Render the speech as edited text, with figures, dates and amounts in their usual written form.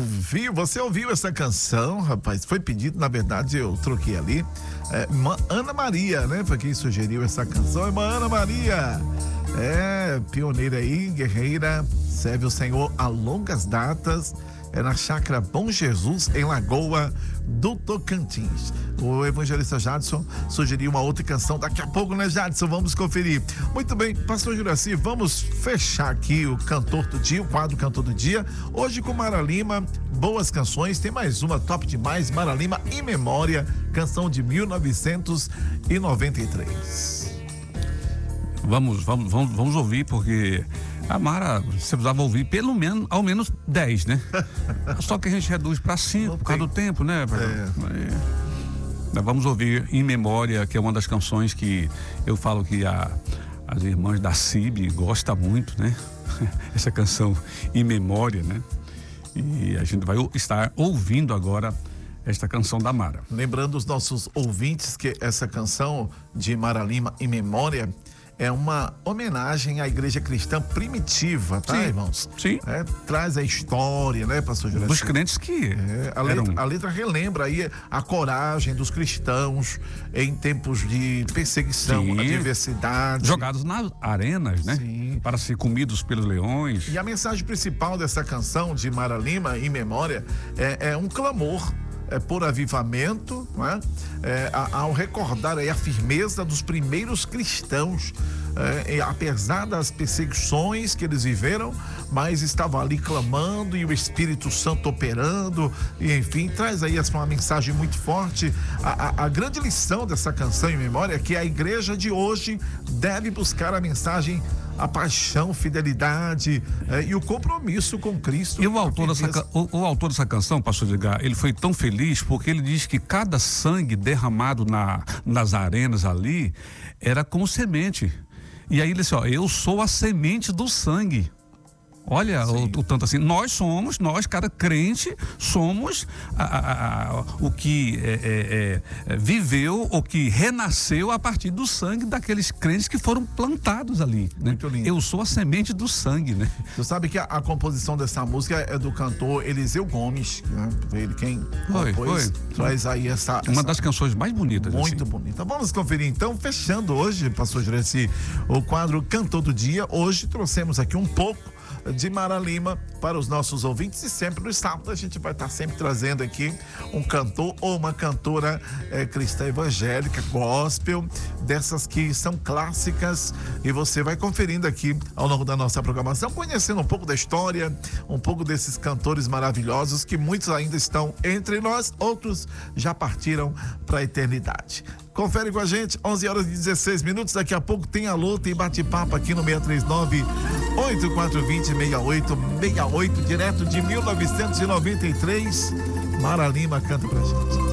Você ouviu essa canção, rapaz? Foi pedido, na verdade, eu troquei ali. Ana Maria, né? Foi quem sugeriu essa canção. É uma Ana Maria. Pioneira aí, guerreira, serve o Senhor a longas datas. É na Chácara Bom Jesus, em Lagoa do Tocantins. O evangelista Jadson sugeriu uma outra canção. Daqui a pouco, né, Jadson? Vamos conferir. Muito bem, pastor Juraci, vamos fechar aqui o Cantor do Dia, o quadro Cantor do Dia. Hoje com Mara Lima, boas canções. Tem mais uma top demais, Mara Lima, Em Memória, canção de 1993. Vamos ouvir, porque a Mara, você precisava ouvir ao menos 10, né? Só que a gente reduz para 5 por causa do tempo, né? Vamos ouvir Em Memória, que é uma das canções que eu falo que as irmãs da CIB gostam muito, né? Essa canção Em Memória, né? E a gente vai estar ouvindo agora esta canção da Mara. Lembrando os nossos ouvintes que essa canção de Mara Lima, Em Memória, é uma homenagem à igreja cristã primitiva, tá, irmãos? Sim. Traz a história, né, pastor Juraci? Dos crentes que a letra relembra aí a coragem dos cristãos em tempos de perseguição, adversidade. Jogados nas arenas, né? Sim. Para ser comidos pelos leões. E a mensagem principal dessa canção de Mara Lima, Em Memória, é um clamor por avivamento, né? Ao recordar aí a firmeza dos primeiros cristãos, apesar das perseguições que eles viveram, mas estavam ali clamando e o Espírito Santo operando, e enfim, traz aí uma mensagem muito forte. A grande lição dessa canção Em Memória é que a igreja de hoje deve buscar a mensagem, a paixão, fidelidade e o compromisso com Cristo. E o autor dessa canção, pastor Edgar, ele foi tão feliz porque ele diz que cada sangue derramado nas arenas ali era como semente. E aí ele disse, eu sou a semente do sangue. Olha, o tanto assim, nós, cada crente, somos o que viveu, o que renasceu a partir do sangue daqueles crentes que foram plantados ali, né? Muito lindo. Eu sou a semente do sangue, né? Você sabe que a composição dessa música é do cantor Eliseu Gomes, né? Ele quem compôs, traz aí uma das canções mais bonitas. Muito bonita. Vamos conferir então, fechando hoje, pastor Juraci, o quadro Cantor do Dia. Hoje trouxemos aqui um pouco de Mara Lima para os nossos ouvintes, e sempre no sábado a gente vai estar sempre trazendo aqui um cantor ou uma cantora cristã evangélica, gospel, dessas que são clássicas, e você vai conferindo aqui ao longo da nossa programação, conhecendo um pouco da história, um pouco desses cantores maravilhosos, que muitos ainda estão entre nós, outros já partiram para a eternidade. Confere com a gente, 11h16. Daqui a pouco tem alô, tem bate-papo aqui no 639-8420-6868, direto de 1993. Mara Lima canta pra gente.